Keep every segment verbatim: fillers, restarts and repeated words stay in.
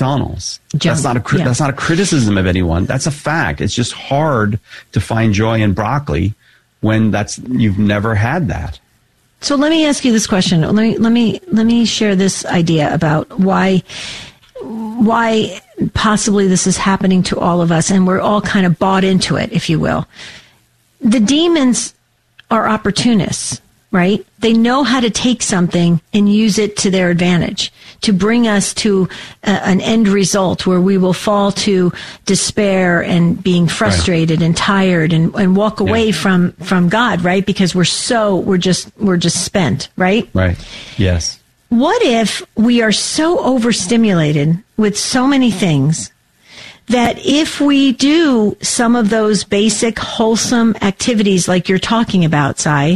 McDonald's. Junk. That's not a Yeah. that's not a criticism of anyone. That's a fact. It's just hard to find joy in broccoli when that's you've never had that. So let me ask you this question. Let me let me let me share this idea about why why possibly this is happening to all of us, and we're all kind of bought into it, if you will. The demons are opportunists, right? They know how to take something and use it to their advantage, to bring us to a, an end result where we will fall to despair and being frustrated right. and tired and, and walk away yeah. from, from God, right? Because we're so, we're just, we're just spent, right? Right. Yes. What if we are so overstimulated with so many things that if we do some of those basic wholesome activities like you're talking about, Cy,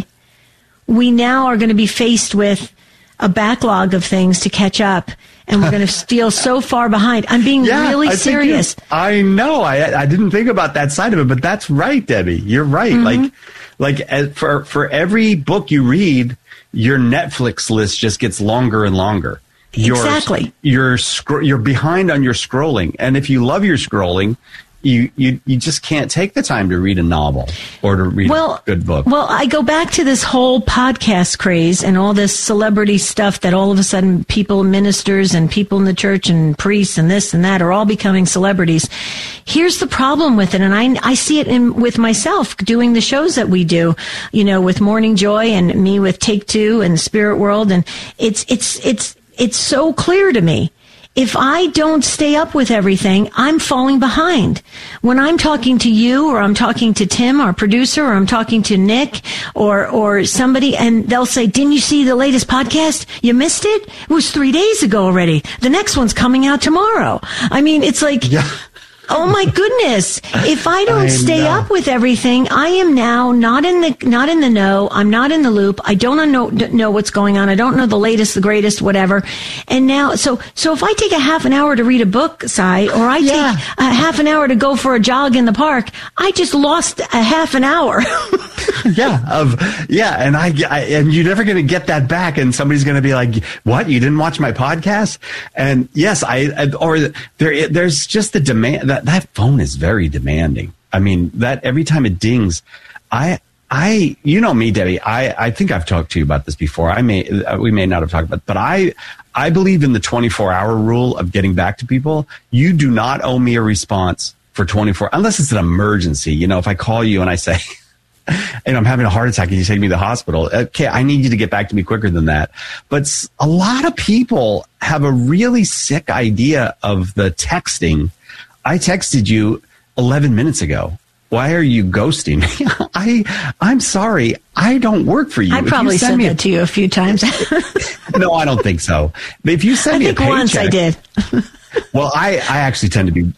we now are going to be faced with a backlog of things to catch up, and we're going to feel so far behind. I'm being yeah, really I serious. You, I know. I I didn't think about that side of it, but that's right, Debbie. You're right. Mm-hmm. Like, like as for for every book you read, your Netflix list just gets longer and longer. You're, exactly. You're you're behind on your scrolling, and if you love your scrolling, you you you just can't take the time to read a novel or to read well, a good book. Well, I go back to this whole podcast craze and all this celebrity stuff that all of a sudden people, ministers and people in the church and priests and this and that are all becoming celebrities. Here's the problem with it, and I I see it in with myself doing the shows that we do, you know, with Morning Joy and me with Take Two and Spirit World, and it's it's it's. It's so clear to me. If I don't stay up with everything, I'm falling behind. When I'm talking to you or I'm talking to Tim, our producer, or I'm talking to Nick or or somebody, and they'll say, didn't you see the latest podcast? You missed it? It was three days ago already. The next one's coming out tomorrow. I mean, it's like... Yeah. Oh my goodness. If I don't I stay know. up with everything, I am now not in the, not in the know. I'm not in the loop. I don't know, know what's going on. I don't know the latest, the greatest, whatever. And now, so, so if I take a half an hour to read a book, Cy, or I yeah. take a half an hour to go for a jog in the park, I just lost a half an hour. yeah. Of, yeah. And I, I and you're never going to get that back. And somebody's going to be like, what? You didn't watch my podcast? And yes, I, I or there, there's just the demand. That, that phone is very demanding. I mean, that every time it dings, I, I, you know me, Debbie, I, I think I've talked to you about this before. I may, we may not have talked about it, but I, I believe in the twenty-four hour rule of getting back to people. You do not owe me a response for twenty-four, unless it's an emergency. You know, if I call you and I say, and I'm having a heart attack and you take me to the hospital, okay, I need you to get back to me quicker than that. But a lot of people have a really sick idea of the texting. I texted you eleven minutes ago. Why are you ghosting me? I, I'm sorry. I don't work for you. I probably you said that a, to you a few times. No, I don't think so. But if you send I me think a paycheck. once I did. Well, I, I actually tend to be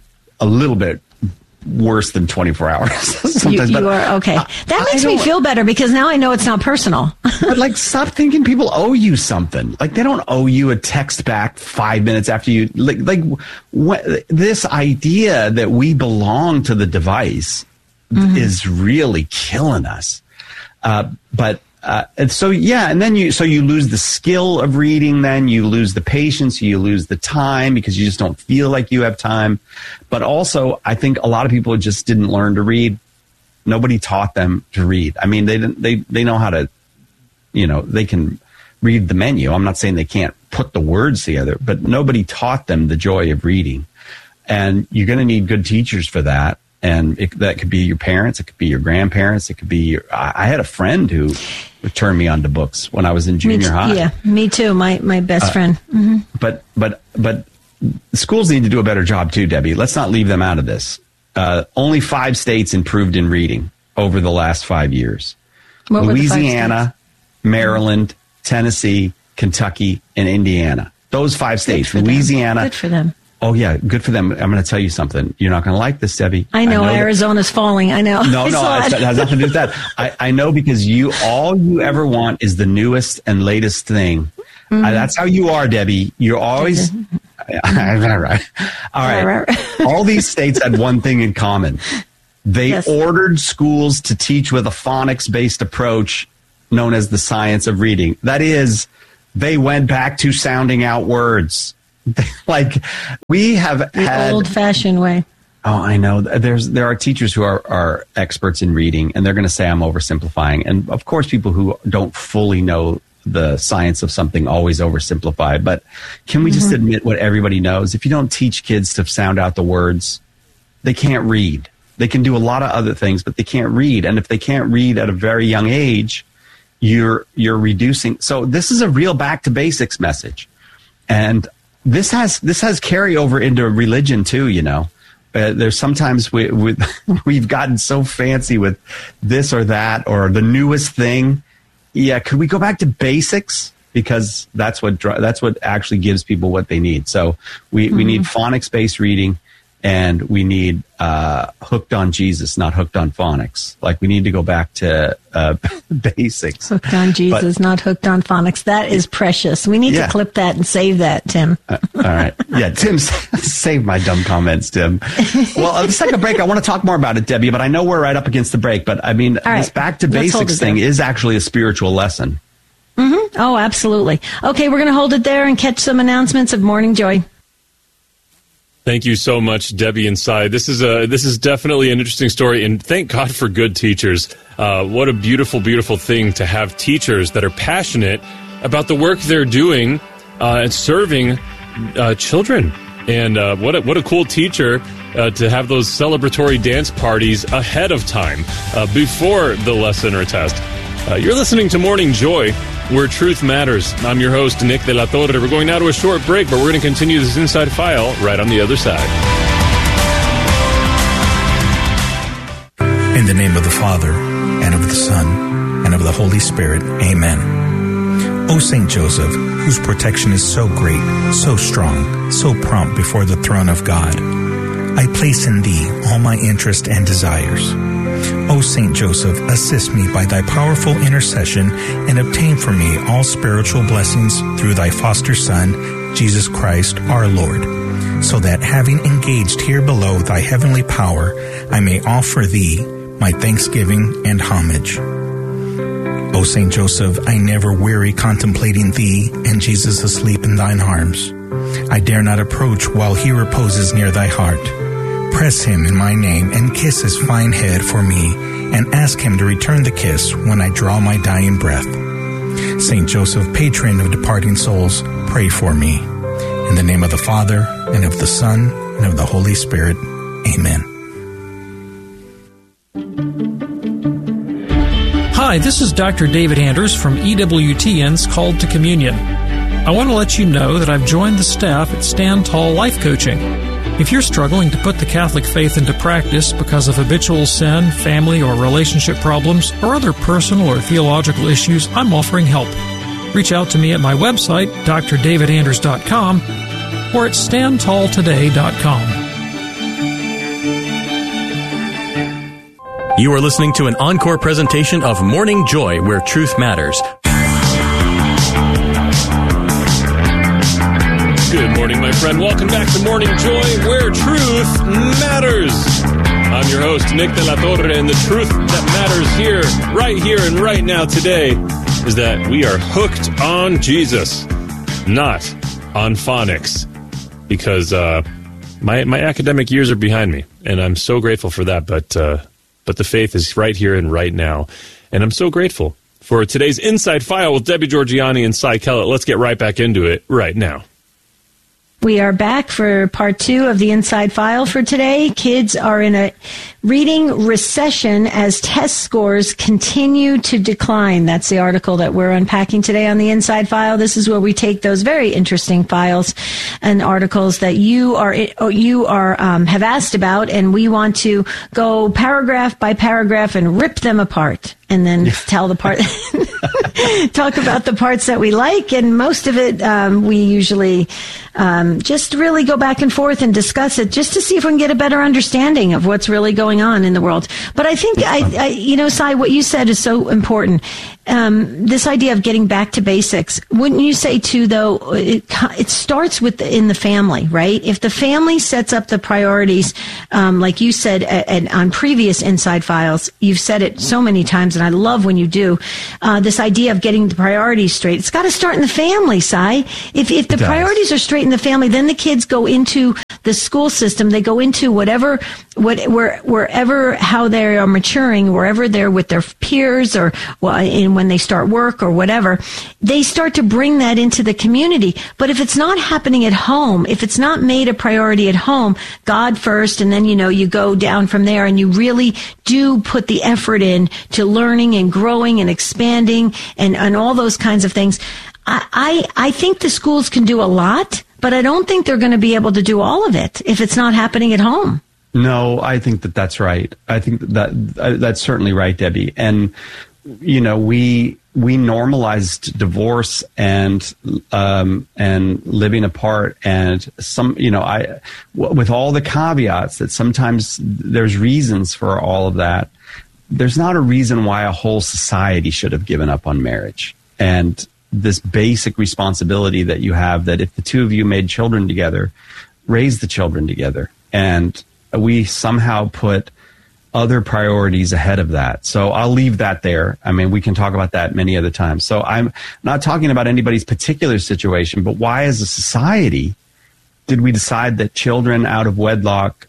a little bit worse than twenty-four hours. Sometimes, you, you are okay. That makes me feel better because now I know it's not personal. But like, stop thinking people owe you something. Like, they don't owe you a text back five minutes after you. Like, like what, this idea that we belong to the device mm-hmm. is really killing us. Uh, but. Uh, and so, yeah, and then you, so you lose the skill of reading, then you lose the patience, you lose the time because you just don't feel like you have time. But also, I think a lot of people just didn't learn to read. Nobody taught them to read. I mean, they didn't, they, they know how to, you know, they can read the menu. I'm not saying they can't put the words together, but nobody taught them the joy of reading. And you're going to need good teachers for that. And it, that could be your parents. It could be your grandparents. It could be your, I, I had a friend who turned me on to books when I was in junior me, high. Yeah, me too. My, my best uh, friend. Mm-hmm. But, but, but schools need to do a better job too, Debbie. Let's not leave them out of this. Uh, only five states improved in reading over the last five years. What Louisiana, Maryland, Tennessee, Kentucky, and Indiana. Those five states. Louisiana. Them. Good for them. Oh, yeah, good for them. I'm going to tell you something. You're not going to like this, Debbie. I know, I know Arizona's that, falling. I know. No, no, it has nothing to do with that. I, I know because you, all you ever want is the newest and latest thing. Mm-hmm. Uh, that's how you are, Debbie. You're always... Mm-hmm. All right. All right. right, right. All these states had one thing in common. They yes. ordered schools to teach with a phonics-based approach known as the science of reading. That is, they went back to sounding out words. Like we have the had old-fashioned way. Oh, I know. There's there are teachers who are, are experts in reading, and they're going to say I'm oversimplifying. And of course, people who don't fully know the science of something always oversimplify. But can we mm-hmm. just admit what everybody knows? If you don't teach kids to sound out the words, they can't read. They can do a lot of other things, but they can't read. And if they can't read at a very young age, you're you're reducing. So this is a real back to basics message, and this has this has carryover into religion too. You know. Uh, there's sometimes we, we, we've gotten so fancy with this or that or the newest thing. Yeah, could we go back to basics? Because that's what that's what actually gives people what they need. So we, mm-hmm. we need phonics-based reading, and we need uh, hooked on Jesus, not hooked on phonics. Like we need to go back to uh, basics. Hooked on Jesus, but, not hooked on phonics. That is precious. We need yeah. to clip that and save that, Tim. uh, all right. Yeah, Tim, save my dumb comments, Tim. Well, let's take a break. I want to talk more about it, Debbie, but I know we're right up against the break. But I mean, all this right. back to let's basics thing there. Is actually a spiritual lesson. Mm-hmm. Oh, absolutely. Okay, we're going to hold it there and catch some announcements of Morning Joy. Thank you so much, Debbie and Cy. This is a this is definitely an interesting story, and thank God for good teachers. Uh, what a beautiful, beautiful thing to have teachers that are passionate about the work they're doing uh, and serving uh, children. And uh, what a, what a cool teacher uh, to have those celebratory dance parties ahead of time, uh, before the lesson or test. Uh, you're listening to Morning Joy, where truth matters. I'm your host, Nick De La Torre. We're going now to a short break, but we're going to continue this Inside File right on the other side. In the name of the Father, and of the Son, and of the Holy Spirit, amen. O Saint Joseph, whose protection is so great, so strong, so prompt before the throne of God, I place in thee all my interest and desires. O Saint Joseph, assist me by thy powerful intercession and obtain for me all spiritual blessings through thy foster Son, Jesus Christ, our Lord, so that having engaged here below thy heavenly power, I may offer thee my thanksgiving and homage. O Saint Joseph, I never weary contemplating thee and Jesus asleep in thine arms. I dare not approach while he reposes near thy heart. Press him in my name and kiss his fine head for me, and ask him to return the kiss when I draw my dying breath. Saint Joseph, patron of departing souls, pray for me. In the name of the Father, and of the Son, and of the Holy Spirit. Amen. Hi, this is Doctor David Anders from E W T N's Called to Communion. I want to let you know that I've joined the staff at Stand Tall Life Coaching. If you're struggling to put the Catholic faith into practice because of habitual sin, family or relationship problems, or other personal or theological issues, I'm offering help. Reach out to me at my website, d r david anders dot com, or at stand tall today dot com. You are listening to an encore presentation of Morning Joy, where truth matters. Good morning, my friend. Welcome back to Morning Joy, where truth matters. I'm your host, Nick De La Torre, and the truth that matters here, right here and right now today, is that we are hooked on Jesus, not on phonics. Because uh, my my academic years are behind me, and I'm so grateful for that, but, uh, but the faith is right here and right now. And I'm so grateful for today's Inside File with Debbie Georgianni and Cy Kellett. Let's get right back into it right now. We are back for part two of the Inside File for today. Kids are in a reading recession as test scores continue to decline. That's the article that we're unpacking today on the Inside File. This is where we take those very interesting files and articles that you are you are um, have asked about, and we want to go paragraph by paragraph and rip them apart. And then tell the part, talk about the parts that we like, and most of it um, we usually um, just really go back and forth and discuss it, just to see if we can get a better understanding of what's really going on in the world. But I think, I, I you know, Cy, what you said is so important. um, this idea of getting back to basics, wouldn't you say too, though, it, it starts with the, in the family, right? If the family sets up the priorities, um, like you said at, at, on previous Inside Files, you've said it so many times, and I love when you do, uh, this idea of getting the priorities straight. It's got to start in the family, Si. If, if the priorities are straight in the family, then the kids go into the school system, they go into whatever, what, where, wherever, how they are maturing, wherever they're with their peers or well, in, when they start work or whatever, they start to bring that into the community. But if it's not happening at home, if it's not made a priority at home, God first, and then, you know, you go down from there and you really do put the effort in to learning and growing and expanding and, and all those kinds of things. I, I, I think the schools can do a lot, but I don't think they're going to be able to do all of it if it's not happening at home. No, I think that that's right. I think that, that that's certainly right, Debbie. And, you know, we we normalized divorce and um, and living apart, and some, you know, I with all the caveats that sometimes there's reasons for all of that. There's not a reason why a whole society should have given up on marriage and this basic responsibility that you have, that if the two of you made children together, raise the children together. And we somehow put other priorities ahead of that. So I'll leave that there. I mean, we can talk about that many other times. So I'm not talking about anybody's particular situation, but why as a society did we decide that children out of wedlock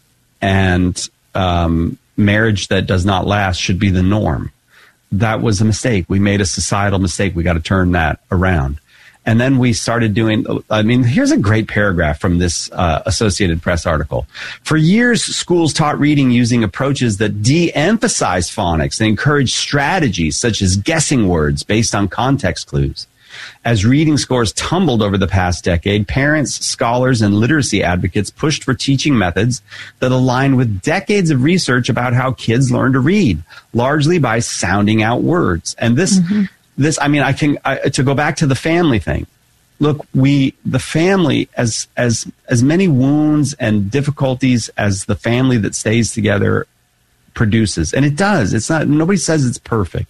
and um, marriage that does not last should be the norm? That was a mistake. We made a societal mistake. We got to turn that around. And then we started doing, I mean, here's a great paragraph from this uh, Associated Press article. For years, schools taught reading using approaches that de-emphasize phonics and encourage strategies such as guessing words based on context clues. As reading scores tumbled over the past decade, parents, scholars, and literacy advocates pushed for teaching methods that align with decades of research about how kids learn to read, largely by sounding out words. And this, mm-hmm. this, I mean, I can, I, to go back to the family thing. Look, we, the family, as, as, as many wounds and difficulties as the family that stays together produces, and it does, it's not, nobody says it's perfect.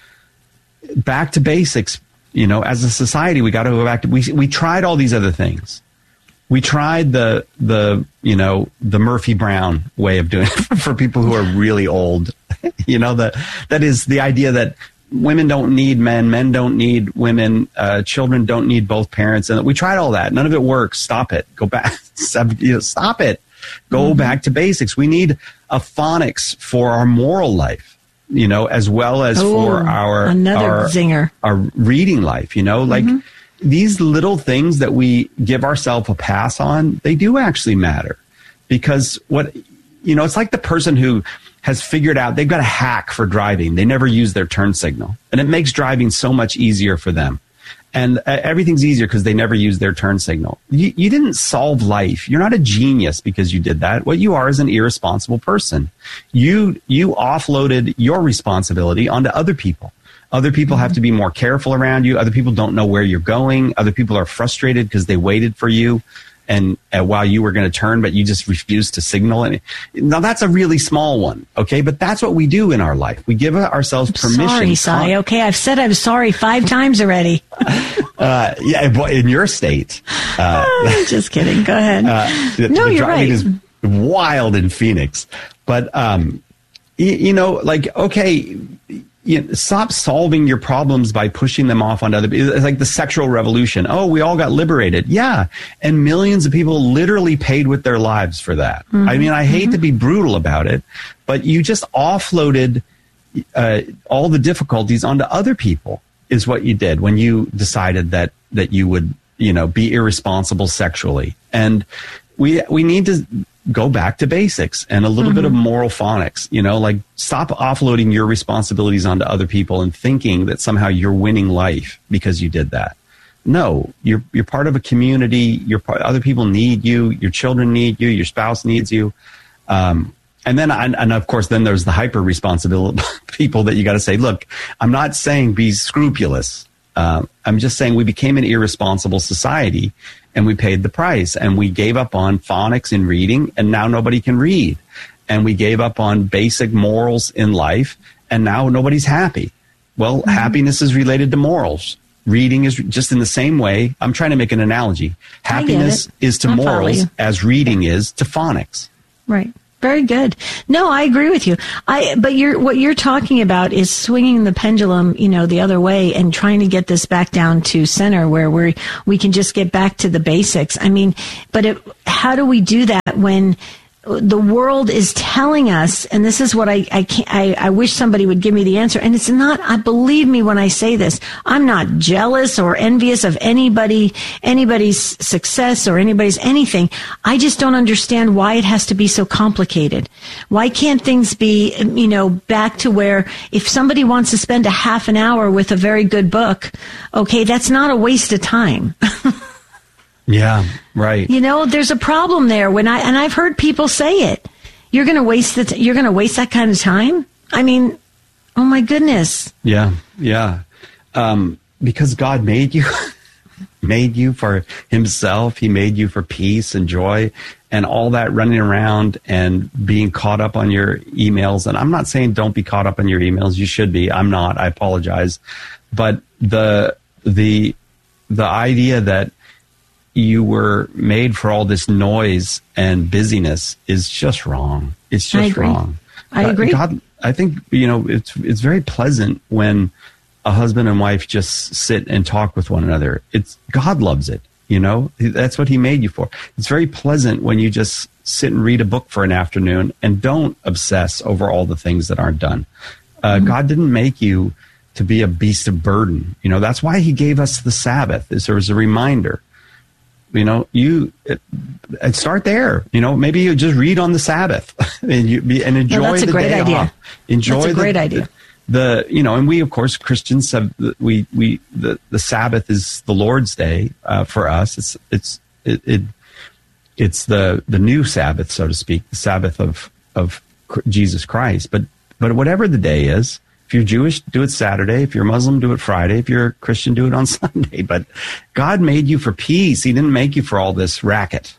Back to basics. You know, as a society, we got to go back to, we, we tried all these other things. We tried the, the, you know, the Murphy Brown way of doing it for people who are really old. You know, the, that is the idea that women don't need men, men don't need women, uh, children don't need both parents. And we tried all that. None of it works. Stop it. Go back. You know, stop it. Go mm-hmm. back to basics. We need a phonics for our moral life. You know, as well as Ooh, for our another our, zinger. our reading life, you know, like mm-hmm. these little things that we give ourselves a pass on, they do actually matter. Because what, you know, it's like the person who has figured out they've got a hack for driving. They never use their turn signal. And it makes driving so much easier for them. And uh, everything's easier because they never use their turn signal. You, you didn't solve life. You're not a genius because you did that. What you are is an irresponsible person. You you offloaded your responsibility onto other people. Other people have to be more careful around you. Other people don't know where you're going. Other people are frustrated because they waited for you. And uh, while you were going to turn, but you just refused to signal. And now that's a really small one, okay? But that's what we do in our life. We give ourselves permission. Sorry, Si. Okay, I've said I'm sorry five times already. uh, yeah, in your state. Uh, oh, just kidding. Go ahead. Uh, the, no, the you're right. Is wild in Phoenix, but um, you, you know, like okay. You know, stop solving your problems by pushing them off onto other people. It's like the sexual revolution. Oh, we all got liberated. Yeah. And millions of people literally paid with their lives for that. Mm-hmm. I mean, I hate mm-hmm. to be brutal about it, but you just offloaded uh, all the difficulties onto other people is what you did when you decided that, that you would, you know, be irresponsible sexually. And we, we need to go back to basics and a little mm-hmm. bit of moral phonics, you know, like stop offloading your responsibilities onto other people and thinking that somehow you're winning life because you did that. No, you're, you're part of a community. You're part, other people need you. Your children need you. Your spouse needs you. Um, and then, and, and of course, then there's the hyper responsible people that you got to say, look, I'm not saying be scrupulous. Uh, I'm just saying we became an irresponsible society. And we paid the price, and we gave up on phonics in reading, and now nobody can read. And we gave up on basic morals in life, and now nobody's happy. Well, mm-hmm. happiness is related to morals. Reading is just in the same way. I'm trying to make an analogy. Happiness is to I'll morals as reading is to phonics. Right. Very good. No, I agree with you. I, but you're, what you're talking about is swinging the pendulum, you know, the other way and trying to get this back down to center where we we can just get back to the basics. I mean, but it, how do we do that when the world is telling us, and this is what I, I can't, I, I wish somebody would give me the answer. And it's not, I believe me when I say this, I'm not jealous or envious of anybody, anybody's success or anybody's anything. I just don't understand why it has to be so complicated. Why can't things be, you know, back to where if somebody wants to spend a half an hour with a very good book, okay, that's not a waste of time. Yeah, right. You know, there's a problem there when I, and I've heard people say it. You're going to waste the, t- you're going to waste that kind of time. I mean, oh my goodness. Yeah. Yeah. Um, because God made you, made you for himself. He made you for peace and joy and all that running around and being caught up on your emails. And I'm not saying don't be caught up on your emails. You should be. I'm not. I apologize. But the, the, the idea that you were made for all this noise and busyness is just wrong. It's just wrong. I agree. God, I think, you know, it's it's very pleasant when a husband and wife just sit and talk with one another. It's God loves it, you know. That's what he made you for. It's very pleasant when you just sit and read a book for an afternoon and don't obsess over all the things that aren't done. Uh, mm-hmm. God didn't make you to be a beast of burden. You know, that's why he gave us the Sabbath. Is there was a reminder. You know, you it, it start there. You know, maybe you just read on the Sabbath and you be, and enjoy no, that's the a great day idea. off. Enjoy that's a the, great idea. The, the you know, and we of course Christians have we we the, the Sabbath is the Lord's Day uh, for us. It's it's it, it it's the the new Sabbath, so to speak, the Sabbath of of Jesus Christ. But but whatever the day is. If you're Jewish, do it Saturday. If you're Muslim, do it Friday. If you're a Christian, do it on Sunday. But God made you for peace. He didn't make you for all this racket.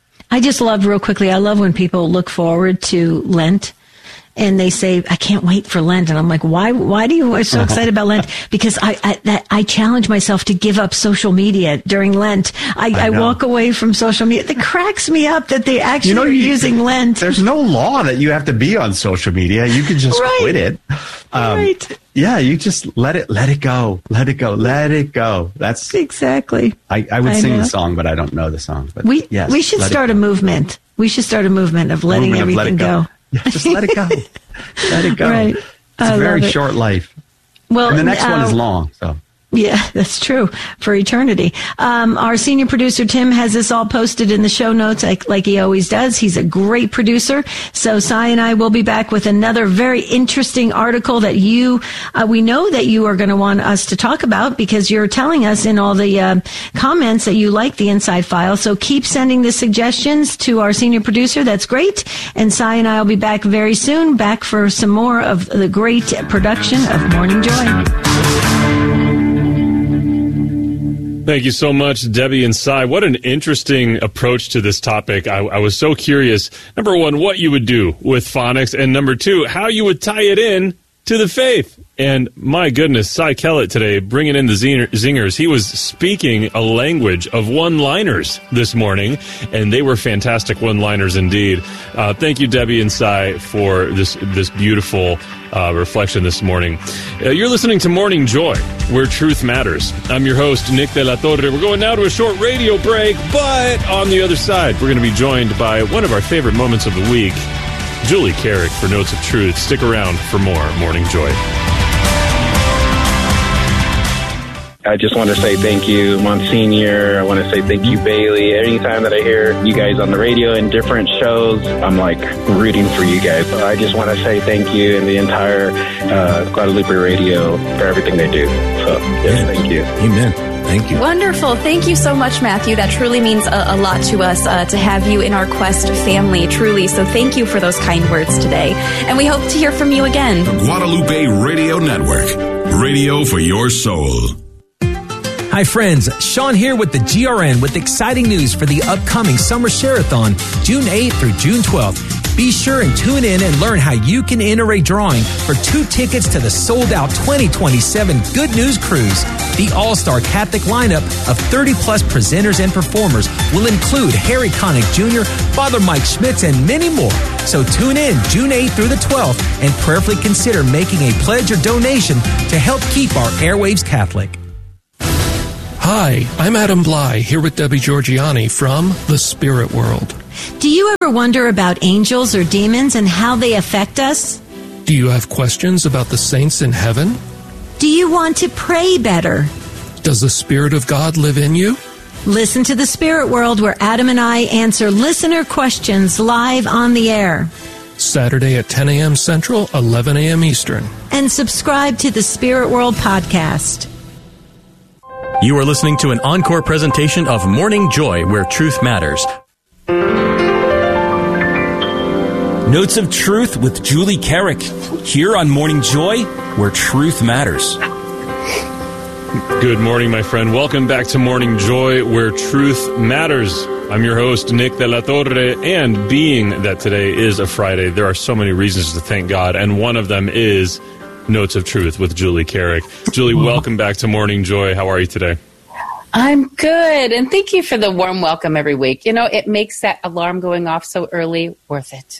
I just love, real quickly, I love when people look forward to Lent and they say, I can't wait for Lent. And I'm like, why, why do you are so excited about Lent? Because I, I, that, I challenge myself to give up social media during Lent. I, I, I walk away from social media. It cracks me up that they actually you know, are you, using Lent. There's no law that you have to be on social media. You can just right. quit it. Um, right. Yeah. You just let it, let it go. Let it go. Let it go. That's exactly. I, I would I sing know. the song, but I don't know the song. But we, yes, we should start a movement. We should start a movement of letting movement everything of let go. go. Yeah, just let it go. Let it go. Right. It's I a very it. short life. Well, and the next uh, one is long. So. Yeah, that's true. For eternity. Um, our senior producer, Tim, has this all posted in the show notes like, like he always does. He's a great producer. So Cy and I will be back with another very interesting article that you, uh, we know that you are going to want us to talk about because you're telling us in all the uh, comments that you like the Inside File. So keep sending the suggestions to our senior producer. That's great. And Cy and I will be back very soon, back for some more of the great production of Morning Joy. Thank you so much, Debbie and Cy. What an interesting approach to this topic. I, I was so curious, number one, what you would do with phonics, and number two, how you would tie it in to the faith. And my goodness, Cy Kellett today, bringing in the zingers. He was speaking a language of one-liners this morning, and they were fantastic one-liners indeed. Uh, thank you, Debbie and Cy, for this this beautiful uh, reflection this morning. Uh, you're listening to Morning Joy, where truth matters. I'm your host, Nick De La Torre. We're going now to a short radio break, but on the other side, we're going to be joined by one of our favorite moments of the week, Julie Carrick, for Notes of Truth. Stick around for more Morning Joy. I just want to say thank you, Monsignor. I want to say thank you, Bailey. Anytime that I hear you guys on the radio in different shows, I'm like rooting for you guys. I just want to say thank you and the entire uh, Guadalupe Radio for everything they do. So, yes, thank you. Amen. Thank you. Wonderful. Thank you so much, Matthew. That truly means a, a lot to us uh, to have you in our Quest family, truly. So thank you for those kind words today. And we hope to hear from you again. The Guadalupe Radio Network. Radio for your soul. Hi friends, Sean here with the G R N with exciting news for the upcoming Summer Share-a-thon, June eighth through June twelfth. Be sure and tune in and learn how you can enter a drawing for two tickets to the sold-out twenty twenty-seven Good News Cruise. The all-star Catholic lineup of thirty-plus presenters and performers will include Harry Connick Junior, Father Mike Schmitz, and many more. So tune in June eighth through the twelfth and prayerfully consider making a pledge or donation to help keep our airwaves Catholic. Hi, I'm Adam Bly, here with Debbie Georgiani from The Spirit World. Do you ever wonder about angels or demons and how they affect us? Do you have questions about the saints in heaven? Do you want to pray better? Does the Spirit of God live in you? Listen to The Spirit World, where Adam and I answer listener questions live on the air. Saturday at ten a.m. Central, eleven a.m. Eastern. And subscribe to The Spirit World podcast. You are listening to an encore presentation of Morning Joy, where truth matters. Notes of Truth with Julie Carrick, here on Morning Joy, where truth matters. Good morning, my friend. Welcome back to Morning Joy, where truth matters. I'm your host, Nick De La Torre, and being that today is a Friday, there are so many reasons to thank God, and one of them is Notes of Truth with Julie Carrick. Julie, welcome back to Morning Joy. How are you today? I'm good, and thank you for the warm welcome every week. You know, it makes that alarm going off so early worth it.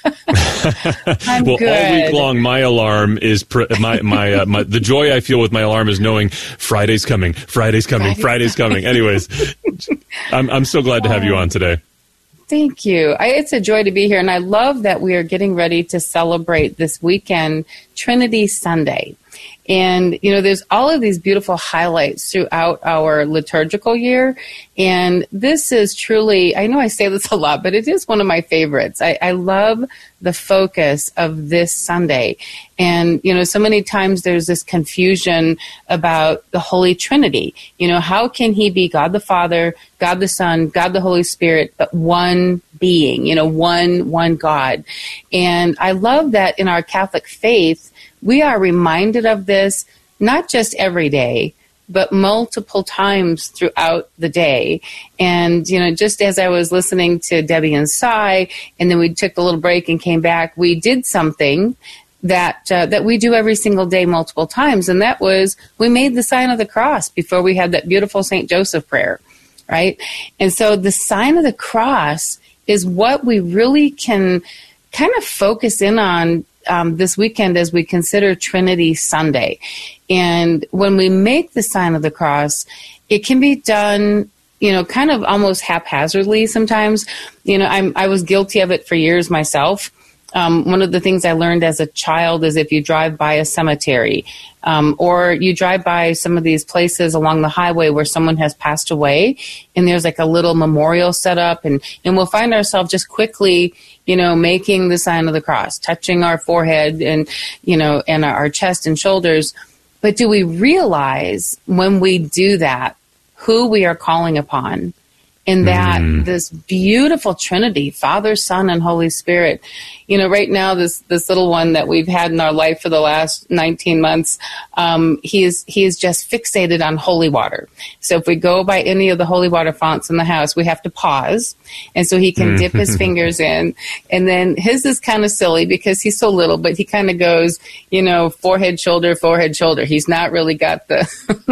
I'm well, good. all week long, my alarm is pr- my my, uh, my the joy I feel with my alarm is knowing Friday's coming, Friday's coming, Friday's coming. Anyways, I'm I'm so glad to have you on today. Thank you. I, it's a joy to be here, and I love that we are getting ready to celebrate this weekend, Trinity Sunday. And, you know, there's all of these beautiful highlights throughout our liturgical year. And this is truly, I know I say this a lot, but it is one of my favorites. I, I love the focus of this Sunday. And, you know, so many times there's this confusion about the Holy Trinity. You know, how can he be God the Father, God the Son, God the Holy Spirit, but one being, you know, one, one God. And I love that in our Catholic faith, we are reminded of this not just every day, but multiple times throughout the day. And, you know, just as I was listening to Debbie and Cy, and then we took a little break and came back, we did something that uh, that we do every single day multiple times, and that was we made the sign of the cross before we had that beautiful Saint Joseph prayer, right? And so the sign of the cross is what we really can kind of focus in on Um, this weekend as we consider Trinity Sunday. And when we make the sign of the cross, it can be done, you know, kind of almost haphazardly sometimes. You know, I'm, I was guilty of it for years myself. Um, one of the things I learned as a child is if you drive by a cemetery um, or you drive by some of these places along the highway where someone has passed away and there's like a little memorial set up, and, and we'll find ourselves just quickly, you know, making the sign of the cross, touching our forehead and, you know, and our chest and shoulders. But do we realize when we do that, who we are calling upon? In that mm. this beautiful Trinity, Father, Son, and Holy Spirit. You know, right now, this this little one that we've had in our life for the last nineteen months, um, he is he is just fixated on holy water. So if we go by any of the holy water fonts in the house, we have to pause, and so he can dip his fingers in. And then his is kind of silly because he's so little, but he kind of goes, you know, forehead, shoulder, forehead, shoulder. He's not really got the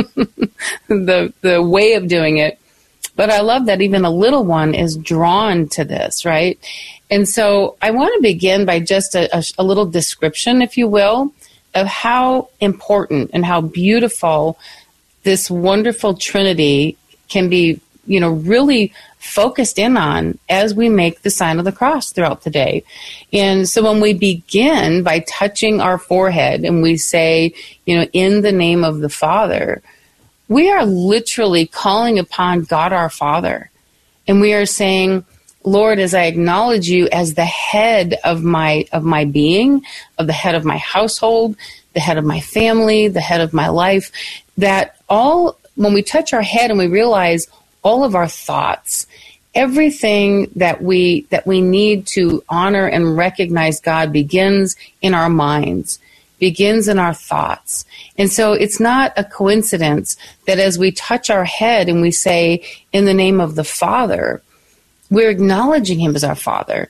the the way of doing it. But I love that even a little one is drawn to this, right? And so I want to begin by just a, a, a little description, if you will, of how important and how beautiful this wonderful Trinity can be, you know, really focused in on as we make the sign of the cross throughout the day. And so when we begin by touching our forehead and we say, you know, in the name of the Father, we are literally calling upon God our Father. And we are saying, Lord, as I acknowledge you as the head of my of my being, of the head of my household, the head of my family, the head of my life, that all, when we touch our head and we realize all of our thoughts, everything that we that we need to honor and recognize God begins in our minds, begins in our thoughts. And so it's not a coincidence that as we touch our head and we say, in the name of the Father, we're acknowledging him as our Father.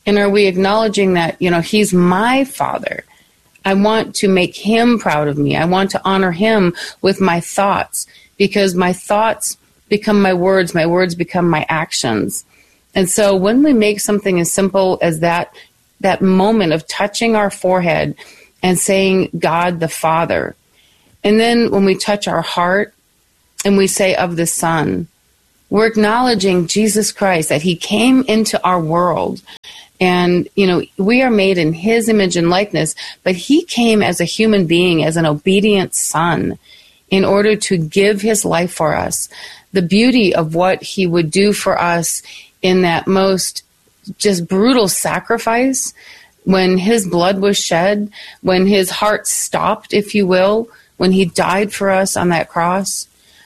And are we acknowledging that, you know, he's my Father? I want to make him proud of me. I want to honor him with my thoughts, because my thoughts become my words. My words become my actions. And so when we make something as simple as that, that moment of touching our forehead and saying, God the Father, and then when we touch our heart and we say of the Son, we're acknowledging Jesus Christ, that he came into our world. And, you know, we are made in his image and likeness, but he came as a human being, as an obedient son, in order to give his life for us. The beauty of what he would do for us in that most just brutal sacrifice, when his blood was shed, when his heart stopped, if you will, when he died for us on that cross.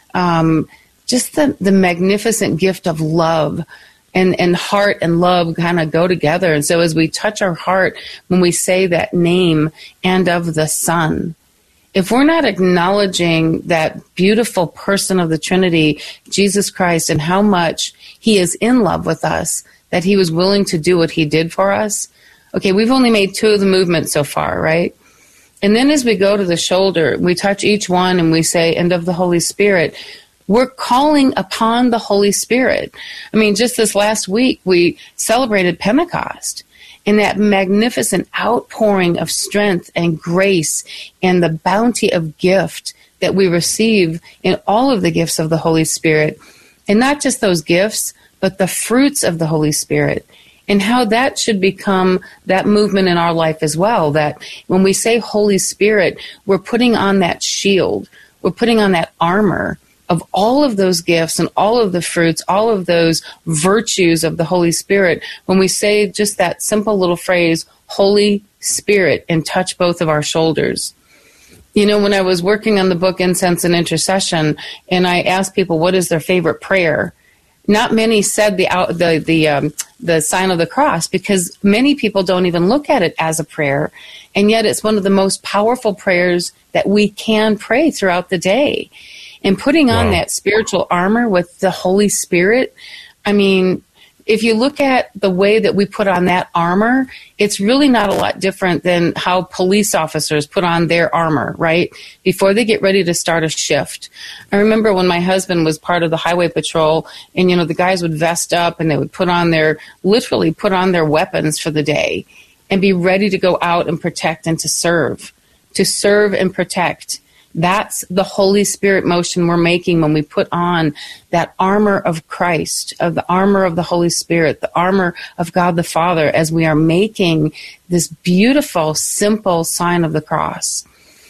Um, just the, the magnificent gift of love. And, and heart and love kind of go together. And so as we touch our heart, when we say that name, and of the Son, if we're not acknowledging that beautiful person of the Trinity, Jesus Christ, and how much he is in love with us, that he was willing to do what he did for us. Okay, we've only made two of the movements so far, right? And then as we go to the shoulder, we touch each one and we say, and of the Holy Spirit. We're calling upon the Holy Spirit. I mean, just this last week, we celebrated Pentecost, and that magnificent outpouring of strength and grace and the bounty of gift that we receive in all of the gifts of the Holy Spirit. And not just those gifts, but the fruits of the Holy Spirit, and how that should become that movement in our life as well. That when we say Holy Spirit, we're putting on that shield, we're putting on that armor of all of those gifts and all of the fruits, all of those virtues of the Holy Spirit, when we say just that simple little phrase, Holy Spirit, and touch both of our shoulders. You know, when I was working on the book Incense and Intercession, and I asked people what is their favorite prayer, not many said the the the um, the sign of the cross, because many people don't even look at it as a prayer, and yet it's one of the most powerful prayers that we can pray throughout the day. And putting on wow. that spiritual armor with the Holy Spirit, I mean, if you look at the way that we put on that armor, it's really not a lot different than how police officers put on their armor, right? Before they get ready to start a shift. I remember when my husband was part of the highway patrol, and, you know, the guys would vest up and they would put on their, literally put on their weapons for the day and be ready to go out and protect and to serve, to serve and protect. That's the Holy Spirit motion we're making when we put on that armor of Christ, of the armor of the Holy Spirit, the armor of God the Father, as we are making this beautiful, simple sign of the cross.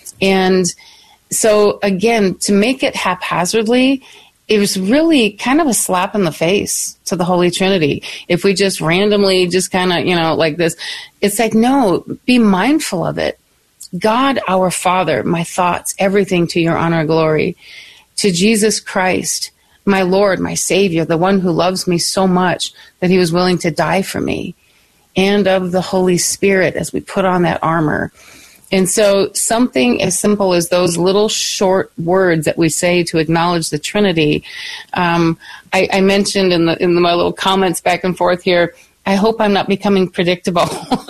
And so, again, to make it haphazardly, it was really kind of a slap in the face to the Holy Trinity. If we just randomly just kind of, you know, like this, it's like, no, be mindful of it. God, our Father, my thoughts, everything to your honor and glory. To Jesus Christ, my Lord, my Savior, the one who loves me so much that he was willing to die for me. And of the Holy Spirit, as we put on that armor. And so something as simple as those little short words that we say to acknowledge the Trinity. Um, I, I mentioned in the in the, my little comments back and forth here, I hope I'm not becoming predictable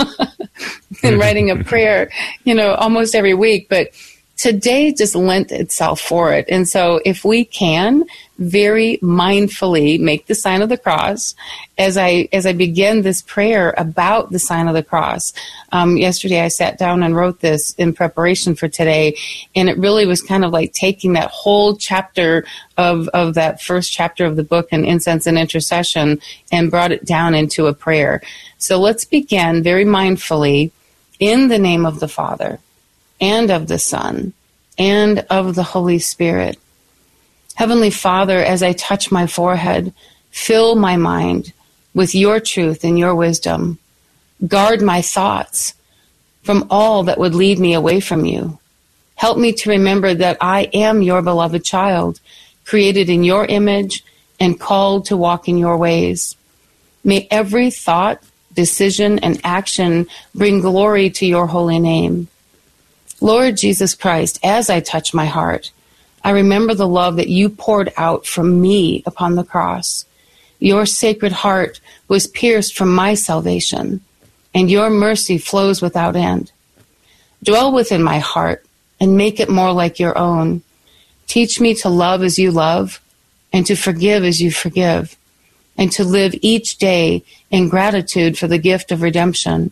in writing a prayer, you know, almost every week. But today just lent itself for it. And so if we can very mindfully make the sign of the cross, as I as I begin this prayer about the sign of the cross. Um, yesterday I sat down and wrote this in preparation for today, and it really was kind of like taking that whole chapter of, of that first chapter of the book in Incense and Intercession and brought it down into a prayer. So let's begin very mindfully in the name of the Father, and of the Son, and of the Holy Spirit. Heavenly Father, as I touch my forehead, fill my mind with your truth and your wisdom. Guard my thoughts from all that would lead me away from you. Help me to remember that I am your beloved child, created in your image and called to walk in your ways. May every thought, decision, and action bring glory to your holy name. Lord Jesus Christ, as I touch my heart, I remember the love that you poured out for me upon the cross. Your sacred heart was pierced for my salvation. and your mercy flows without end. Dwell within my heart and make it more like your own. Teach me to love as you love and to forgive as you forgive, and to live each day in gratitude for the gift of redemption.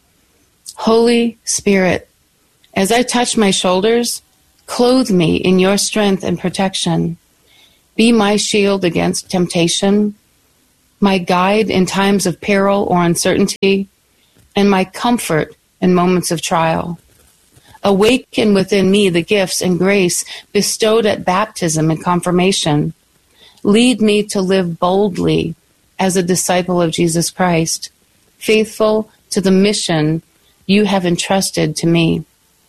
Holy Spirit, as I touch my shoulders, clothe me in your strength and protection. Be my shield against temptation, my guide in times of peril or uncertainty, and my comfort in moments of trial. Awaken within me the gifts and grace bestowed at baptism and confirmation. Lead me to live boldly as a disciple of Jesus Christ, faithful to the mission you have entrusted to me.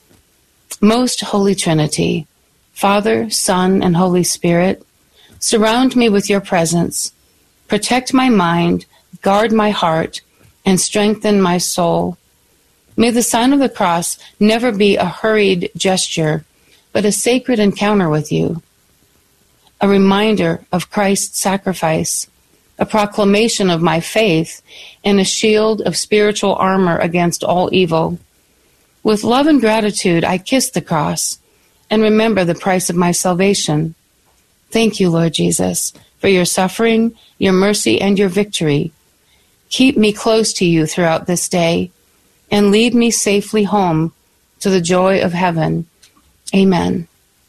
Most Holy Trinity, Father, Son, and Holy Spirit, surround me with your presence. Protect my mind, guard my heart, and strengthen my soul. May the sign of the cross never be a hurried gesture, but a sacred encounter with you, a reminder of Christ's sacrifice, a proclamation of my faith, and a shield of spiritual armor against all evil. With love and gratitude, I kiss the cross and remember the price of my salvation. Thank you, Lord Jesus, for your suffering, your mercy, and your victory. Keep me close to you throughout this day and lead me safely home to the joy of heaven. Amen.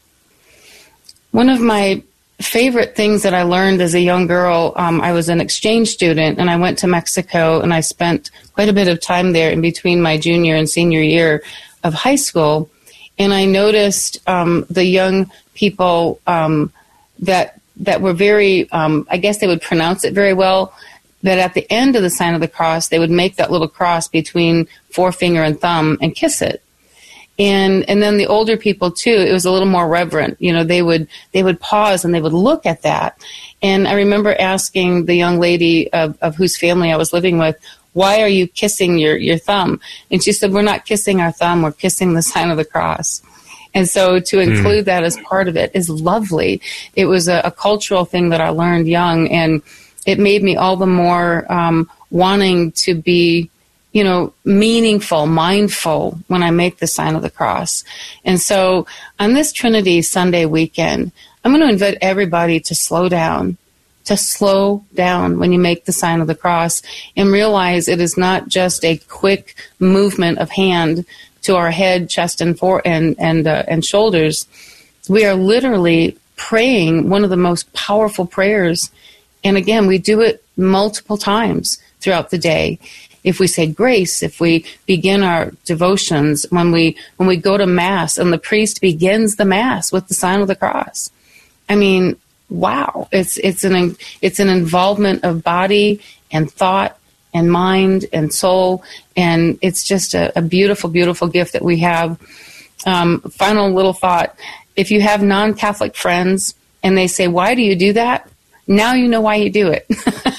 One of my favorite things that I learned as a young girl, um, I was an exchange student, and I went to Mexico, and I spent quite a bit of time there in between my junior and senior year of high school. And I noticed um, the young people um, that that were very, um, I guess they would pronounce it very well, that at the end of the sign of the cross, they would make that little cross between forefinger and thumb and kiss it. And and then the older people too, it was a little more reverent. You know, they would they would pause and they would look at that. And I remember asking the young lady of, of whose family I was living with, why are you kissing your, your thumb? And she said, we're not kissing our thumb, we're kissing the sign of the cross. And so to include mm. that as part of it is lovely. It was a, a cultural thing that I learned young, and it made me all the more um, wanting to be, you know, meaningful, mindful when I make the sign of the cross. And so on this Trinity Sunday weekend, I'm going to invite everybody to slow down, to slow down when you make the sign of the cross and realize it is not just a quick movement of hand to our head, chest, and for and and uh, and shoulders. We are literally praying one of the most powerful prayers. And again, we do it multiple times throughout the day. If we say grace, if we begin our devotions, when we when we go to Mass and the priest begins the Mass with the sign of the cross. I mean, wow. It's it's an it's an involvement of body and thought and mind and soul, and it's just a, a beautiful, beautiful gift that we have. Um, final little thought. If you have non-Catholic friends and they say, why do you do that? Now you know why you do it.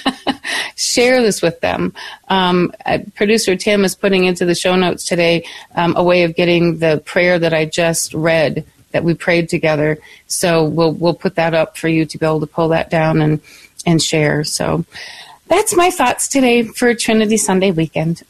Share this with them. Um, uh, producer Tim is putting into the show notes today um, a way of getting the prayer that I just read that we prayed together. So we'll we'll put that up for you to be able to pull that down and, and share. So that's my thoughts today for Trinity Sunday weekend.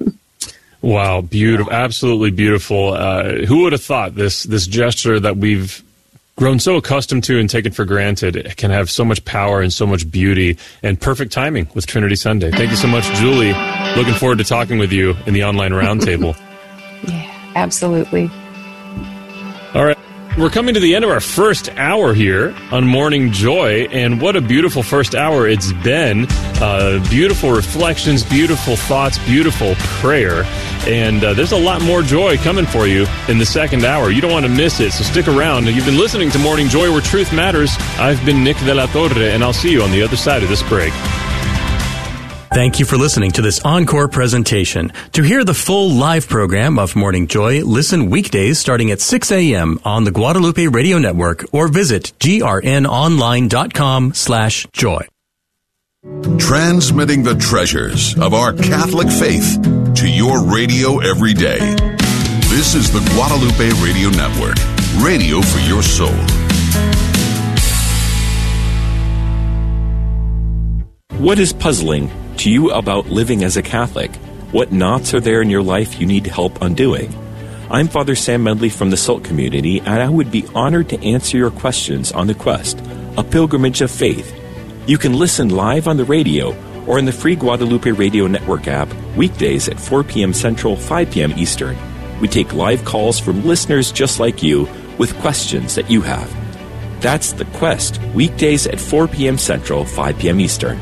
Wow, beautiful, absolutely beautiful. Uh, who would have thought this this gesture that we've grown so accustomed to and taken for granted can have so much power and so much beauty and perfect timing with Trinity Sunday. Thank you so much, Julie. Looking forward to talking with you in the online roundtable. Yeah, absolutely. All right. We're coming to the end of our first hour here on Morning Joy, and what a beautiful first hour it's been. Uh, beautiful reflections, beautiful thoughts, beautiful prayer, and uh, there's a lot more joy coming for you in the second hour. You don't want to miss it, so stick around. You've been listening to Morning Joy, where truth matters. I've been Nick de la Torre, and I'll see you on the other side of this break. Thank you for listening to this encore presentation. To hear the full live program of Morning Joy, listen weekdays starting at six a.m. on the Guadalupe Radio Network or visit grnonline.com slash joy. Transmitting the treasures of our Catholic faith to your radio every day. This is the Guadalupe Radio Network, radio for your soul. What is puzzling to you about living as a Catholic? What knots are there in your life you need help undoing? I'm Father Sam Medley from the Salt Community, and I would be honored to answer your questions on The Quest, a pilgrimage of faith. You can listen live on the radio or in the free Guadalupe Radio Network app weekdays at four p.m. Central, five p.m. Eastern. We take live calls from listeners just like you with questions that you have. That's The Quest, weekdays at four p.m. Central, five p.m. Eastern.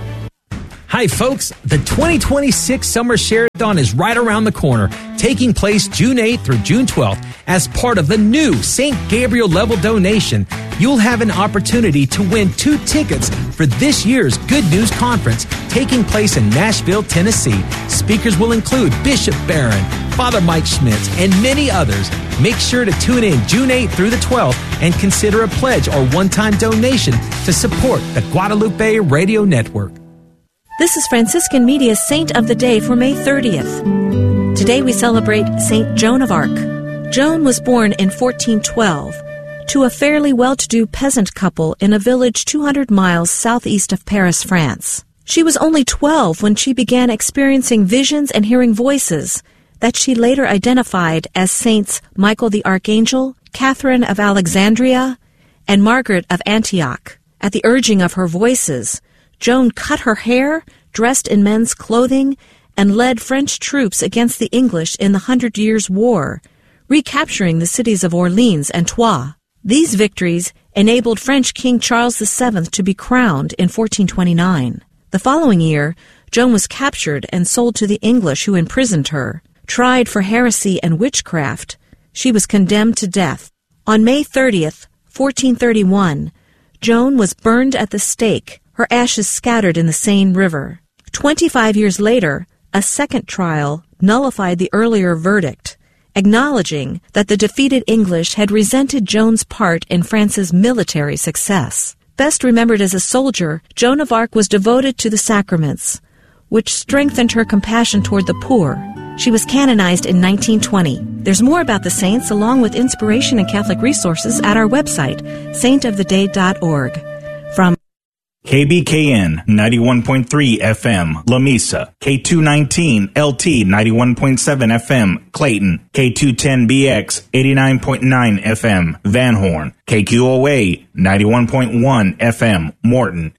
Hi, folks. The twenty twenty-six Summer Share-a-thon is right around the corner, taking place June eighth through June twelfth. As part of the new Saint Gabriel level donation, you'll have an opportunity to win two tickets for this year's Good News Conference taking place in Nashville, Tennessee. Speakers will include Bishop Barron, Father Mike Schmitz, and many others. Make sure to tune in June eighth through the twelfth and consider a pledge or one-time donation to support the Guadalupe Radio Network. This is Franciscan Media's Saint of the Day for May thirtieth. Today we celebrate Saint Joan of Arc. Joan was born in fourteen twelve to a fairly well-to-do peasant couple in a village two hundred miles southeast of Paris, France. She was only twelve when she began experiencing visions and hearing voices that she later identified as Saints Michael the Archangel, Catherine of Alexandria, and Margaret of Antioch. At the urging of her voices, Joan cut her hair, dressed in men's clothing, and led French troops against the English in the Hundred Years' War, recapturing the cities of Orleans and Troyes. These victories enabled French King Charles the Seventh to be crowned in fourteen twenty-nine. The following year, Joan was captured and sold to the English, who imprisoned her. Tried for heresy and witchcraft, she was condemned to death. On May thirtieth, fourteen thirty-one, Joan was burned at the stake, her ashes scattered in the Seine River. Twenty-five years later, a second trial nullified the earlier verdict, acknowledging that the defeated English had resented Joan's part in France's military success. Best remembered as a soldier, Joan of Arc was devoted to the sacraments, which strengthened her compassion toward the poor. She was canonized in nineteen twenty. There's more about the saints, along with inspiration and Catholic resources, at our website, saint of the day dot org. From K B K N ninety-one point three F M, La Mesa, K two nineteen L T ninety-one point seven F M, Clayton, K two ten B X eighty-nine point nine F M, Van Horn, K Q O A ninety-one point one F M, Morton.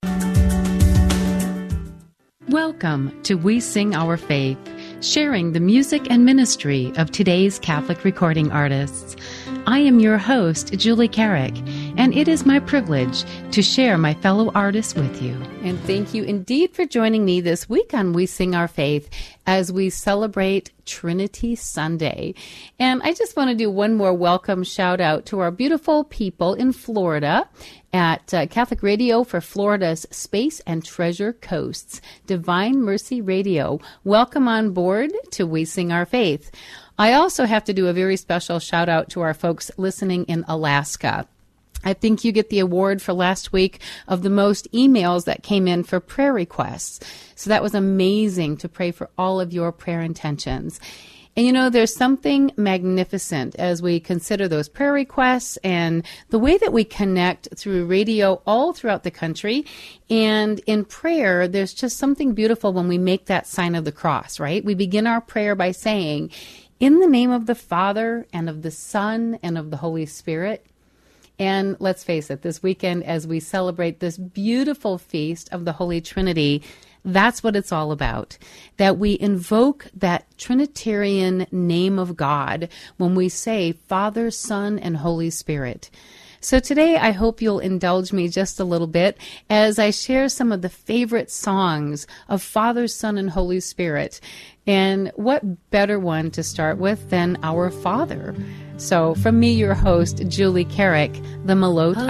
Welcome to We Sing Our Faith, sharing the music and ministry of today's Catholic recording artists. I am your host, Julie Carrick, and it is my privilege to share my fellow artists with you. And thank you indeed for joining me this week on We Sing Our Faith as we celebrate Trinity Sunday. And I just want to do one more welcome shout out to our beautiful people in Florida at uh, Catholic Radio for Florida's Space and Treasure Coasts, Divine Mercy Radio. Welcome on board to We Sing Our Faith. I also have to do a very special shout out to our folks listening in Alaska. I think you get the award for last week of the most emails that came in for prayer requests. So that was amazing to pray for all of your prayer intentions. And you know, there's something magnificent as we consider those prayer requests and the way that we connect through radio all throughout the country. And in prayer, there's just something beautiful when we make that sign of the cross, right? We begin our prayer by saying, "In the name of the Father and of the Son and of the Holy Spirit." And let's face it, this weekend, as we celebrate this beautiful feast of the Holy Trinity, that's what it's all about, that we invoke that Trinitarian name of God when we say Father, Son, and Holy Spirit. So today, I hope you'll indulge me just a little bit as I share some of the favorite songs of Father, Son, and Holy Spirit. And what better one to start with than Our Father? So from me, your host, Julie Carrick, the Melot